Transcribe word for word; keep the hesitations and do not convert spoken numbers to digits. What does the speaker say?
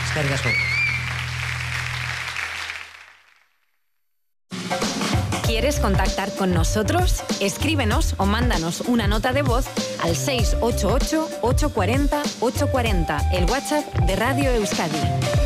Eskerrik asko. ¿Quieres contactar con nosotros? Escríbenos o mándanos una nota de voz al seis ocho ocho, ocho cuatro cero, ocho cuatro cero, el WhatsApp de Radio Euskadi.